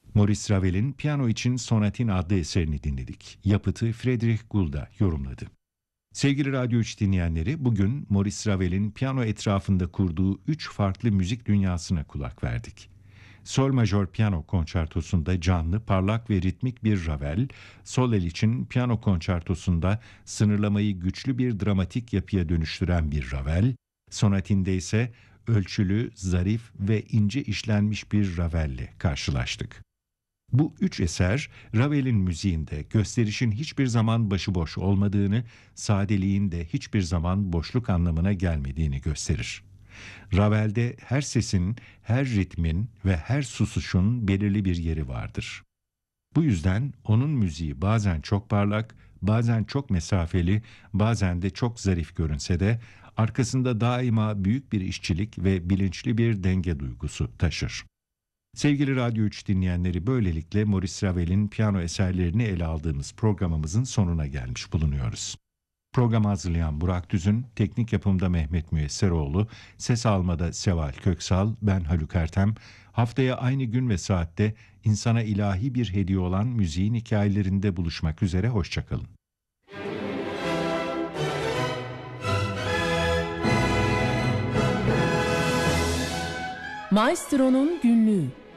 Maurice Ravel'in Piyano için Sonatin adlı eserini dinledik. Yapıtı Friedrich Gulda yorumladı. Sevgili Radyo 3 dinleyenleri, bugün Maurice Ravel'in piyano etrafında kurduğu 3 farklı müzik dünyasına kulak verdik. Sol majör piyano konçertosunda canlı, parlak ve ritmik bir Ravel, sol el için piyano konçertosunda sınırlamayı güçlü bir dramatik yapıya dönüştüren bir Ravel, sonatinde ise ölçülü, zarif ve ince işlenmiş bir Ravel'le karşılaştık. Bu üç eser, Ravel'in müziğinde gösterişin hiçbir zaman başıboş olmadığını, sadeliğin de hiçbir zaman boşluk anlamına gelmediğini gösterir. Ravel'de her sesin, her ritmin ve her susuşun belirli bir yeri vardır. Bu yüzden onun müziği bazen çok parlak, bazen çok mesafeli, bazen de çok zarif görünse de arkasında daima büyük bir işçilik ve bilinçli bir denge duygusu taşır. Sevgili Radyo 3 dinleyenleri, böylelikle Maurice Ravel'in piyano eserlerini ele aldığımız programımızın sonuna gelmiş bulunuyoruz. Programı hazırlayan Burak Düzün, teknik yapımda Mehmet Müyesseroğlu, ses almada Seval Köksal, ben Haluk Ertem. Haftaya aynı gün ve saatte insana ilahi bir hediye olan müziğin hikayelerinde buluşmak üzere, hoşçakalın. Maestro'nun günlüğü.